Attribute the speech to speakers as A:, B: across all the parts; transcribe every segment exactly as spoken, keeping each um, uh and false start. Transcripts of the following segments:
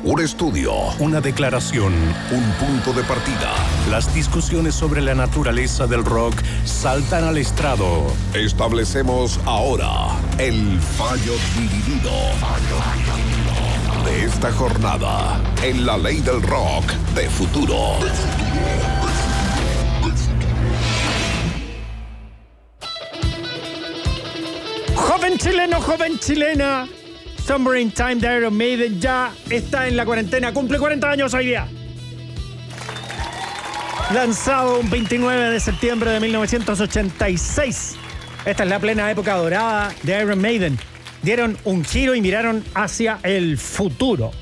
A: Un estudio, una declaración, un punto de partida. Las discusiones sobre la naturaleza del rock saltan al estrado. Establecemos ahora el fallo dividido de esta jornada en la ley del rock de Futuro.
B: Joven chileno, joven chilena, Summer in Time de Iron Maiden ya está en la cuarentena, cumple cuarenta años hoy día. Lanzado un veintinueve de septiembre de mil novecientos ochenta y seis. Esta es la plena época dorada de Iron Maiden. Dieron un giro y miraron hacia el futuro,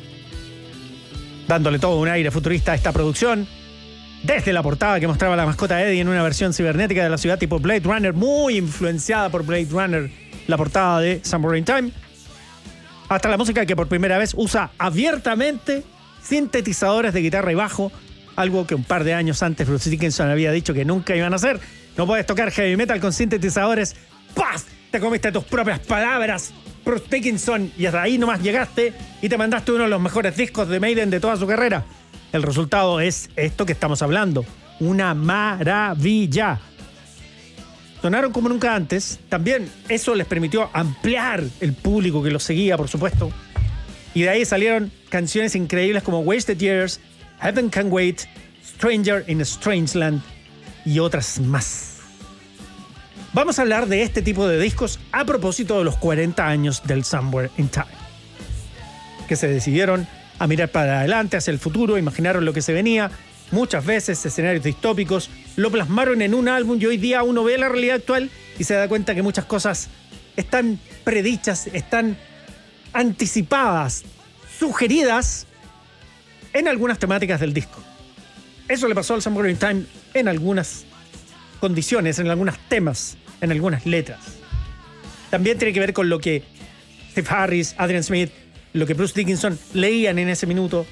B: dándole todo un aire futurista a esta producción. Desde la portada que mostraba la mascota Eddie en una versión cibernética de la ciudad tipo Blade Runner, muy influenciada por Blade Runner, la portada de Summer in Time, hasta la música que por primera vez usa abiertamente sintetizadores de guitarra y bajo, algo que un par de años antes Bruce Dickinson había dicho que nunca iban a hacer. No puedes tocar heavy metal con sintetizadores. ¡Paz! Te comiste tus propias palabras, Bruce Dickinson, y hasta ahí nomás llegaste y te mandaste uno de los mejores discos de Maiden de toda su carrera. El resultado es esto que estamos hablando. Una maravilla. Sonaron como nunca antes. También eso les permitió ampliar el público que los seguía, por supuesto. Y de ahí salieron canciones increíbles como Wasted Years, Heaven Can Wait, Stranger in a Strange Land y otras más. Vamos a hablar de este tipo de discos a propósito de los cuarenta años del Somewhere in Time, que se decidieron a mirar para adelante, hacia el futuro, imaginaron lo que se venía, muchas veces escenarios distópicos, lo plasmaron en un álbum y hoy día uno ve la realidad actual y se da cuenta que muchas cosas están predichas, están anticipadas, sugeridas en algunas temáticas del disco. Eso le pasó al Somewhere in Time en algunas condiciones, en algunos temas, en algunas letras. También tiene que ver con lo que Steve Harris, Adrian Smith, lo que Bruce Dickinson leían en ese minuto.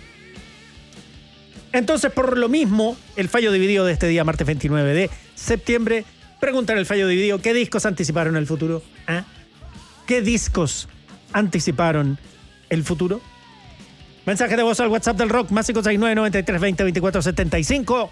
B: Entonces, por lo mismo, el fallo dividido de este día, martes veintinueve de septiembre, pregunta en el fallo dividido, ¿qué discos anticiparon el futuro? ¿Eh? ¿Qué discos anticiparon el futuro? Mensaje de voz al WhatsApp del rock, más cinco seis nueve, nueve tres dos cero, dos cuatro siete cinco.